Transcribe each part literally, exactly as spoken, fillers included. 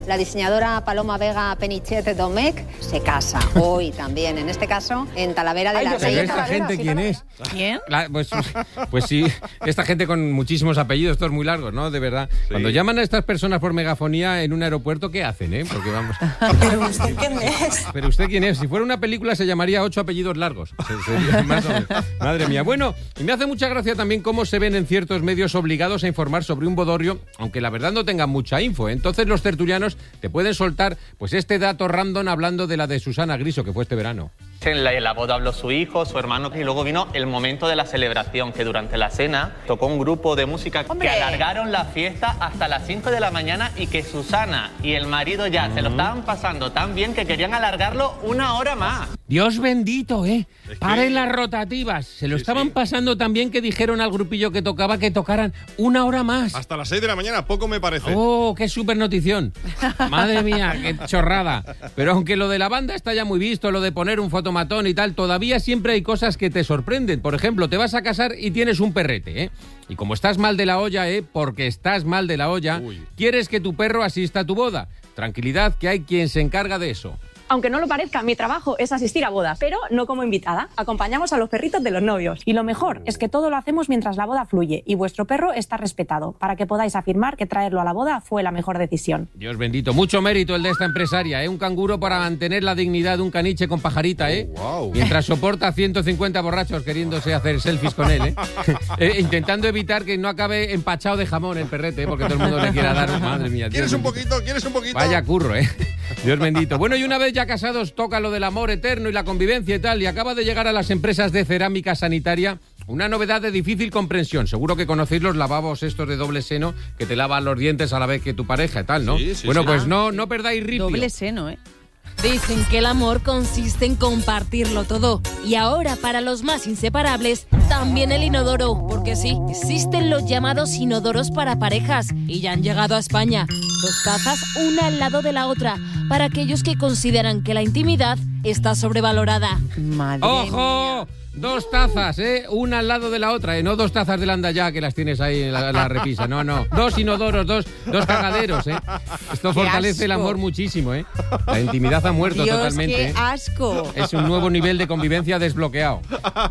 La diseñadora Paloma Vega Penichet Domecq se casa hoy también, en este caso, en Talavera de Ay, la ¿pero Reina. esta gente quién es? ¿Quién? La- pues, pues sí, esta gente con muchísimos apellidos, todos muy largos, ¿no? De verdad. Sí. Cuando llaman a estas personas por megafonía en un aeropuerto, ¿qué hacen, eh? Porque vamos... ¿Pero usted quién es? Pero usted quién es. Si fuera una película se llamaría Ocho apellidos largos. Se- sería más o menos. Madre mía. Bueno, y me hace mucha gracia también cómo se ven en ciertos medios obligados a informar sobre un bodorrio, aunque la verdad no tengan mucha info. Entonces los tertulianos te pueden soltar pues este dato random hablando de la de Susana Griso, que fue este verano. En la, en la boda habló su hijo, su hermano, y luego vino el momento de la celebración, que durante la cena tocó un grupo de música ¡Hombre! que alargaron la fiesta hasta las cinco de la mañana y que Susana y el marido ya se lo estaban pasando tan bien que querían alargarlo una hora más. Dios bendito, ¿eh? Es que- Paren las rotativas. Se lo Sí, estaban sí. pasando tan bien que dijeron al grupillo que tocaba que tocaran una hora más. Hasta las seis de la mañana, poco me parece. ¡Oh, qué super notición! Madre mía, qué chorrada. Pero aunque lo de la banda está ya muy visto, lo de poner un fotomatón y tal, todavía siempre hay cosas que te sorprenden. Por ejemplo, te vas a casar y tienes un perrete, ¿eh? Y como estás mal de la olla, ¿eh? Porque estás mal de la olla, Uy. quieres que tu perro asista a tu boda. Tranquilidad, que hay quien se encarga de eso. Aunque no lo parezca, mi trabajo es asistir a bodas, pero no como invitada. Acompañamos a los perritos de los novios. Y lo mejor es que todo lo hacemos mientras la boda fluye y vuestro perro está respetado, para que podáis afirmar que traerlo a la boda fue la mejor decisión. Dios bendito, mucho mérito el de esta empresaria, ¿eh? Un canguro para mantener la dignidad de un caniche con pajarita, ¿eh? Oh, wow. Mientras soporta a ciento cincuenta borrachos queriéndose hacer selfies con él, ¿eh? Eh, intentando evitar que no acabe empachado de jamón el perrete, ¿eh? Porque todo el mundo le quiera dar. Madre mía. Dios ¿Quieres un bendito. poquito? ¿Quieres un poquito? Vaya curro, ¿eh? Dios bendito. Bueno, y una vez ya casados, toca lo del amor eterno y la convivencia y tal, y acaba de llegar a las empresas de cerámica sanitaria una novedad de difícil comprensión. Seguro que conocéis los lavabos estos de doble seno que te lavan los dientes a la vez que tu pareja y tal, ¿no? Sí, sí, bueno, sí. pues Ah, no, no perdáis ripio. Doble seno, ¿eh? Dicen que el amor consiste en compartirlo todo. Y ahora, para los más inseparables, también el inodoro. Porque sí, existen los llamados inodoros para parejas. Y ya han llegado a España. Dos tazas, una al lado de la otra. Para aquellos que consideran que la intimidad está sobrevalorada. Madre ¡Ojo! Dos tazas, ¿eh? Una al lado de la otra, ¿eh? No dos tazas de Landayá que las tienes ahí en la, en la repisa. No, no. Dos inodoros, dos, dos cagaderos, ¿eh? Esto ¡Qué fortalece el asco! amor muchísimo, ¿eh? La intimidad ha muerto Dios, totalmente, qué ¿eh? asco. Es un nuevo nivel de convivencia desbloqueado.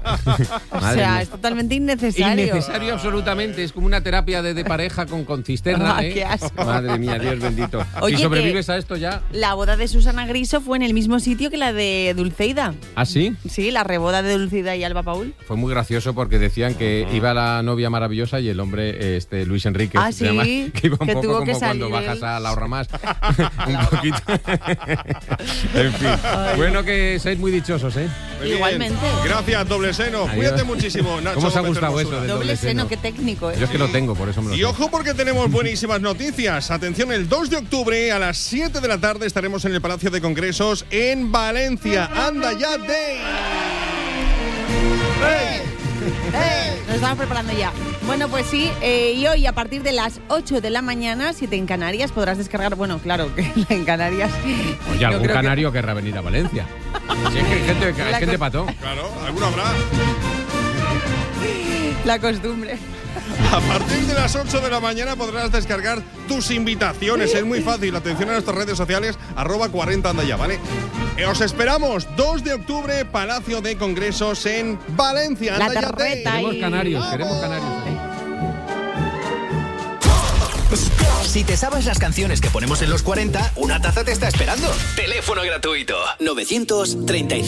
O Madre sea, mía. es totalmente innecesario. Innecesario absolutamente. Es como una terapia de, de pareja con, con cisterna, Ah, ¿eh? qué asco. Madre mía, Dios bendito. Oye, si que- sobrevives a esto ya... La boda de Susana Griso fue en el mismo sitio que la de Dulceida. ¿Ah, sí? Sí, la reboda de Dulceida y Alba Paul. Fue muy gracioso porque decían que iba la novia maravillosa y el hombre, este Luis Enrique, Ah, se llama, sí, que iba un que poco tuvo como que cuando salir bajas él. a la ahorra más. un poquito. En fin. Bueno, que seáis muy dichosos, ¿eh? Muy bien. Igualmente. Gracias, doble seno. Adiós. Cuídate muchísimo, Nacho ¿Cómo os ha Gómez gustado Hermosura. eso? del Doble seno, seno? qué técnico, ¿eh? Yo es que lo tengo, por eso me lo Y sé. ojo porque tenemos buenísimas noticias. Atención, el dos de octubre a las siete de la tarde estaremos en el Palacio de Congresos en Valencia. ¡Anda ya, Day! ¡Hey! ¡Eh! Nos estamos preparando ya. Bueno, pues sí, eh, y hoy a partir de las ocho de la mañana, siete en Canarias, podrás descargar, bueno, claro, que en Canarias... Oye, yo algún creo que- canario querrá venir a Valencia. Sí, es que hay gente, hay La gente cos- pató. Claro, alguno habrá. La costumbre. A partir de las ocho de la mañana podrás descargar tus invitaciones. Es muy fácil. Atención a nuestras redes sociales, arroba cuarenta anda ya, ¿vale? Eh, Os esperamos. dos de octubre, Palacio de Congresos en Valencia. La Anda ya, terreta Day. Queremos y- canarios, queremos canarios. Si te sabes las canciones que ponemos en los cuarenta, una taza te está esperando. Teléfono gratuito. novecientos treinta y cinco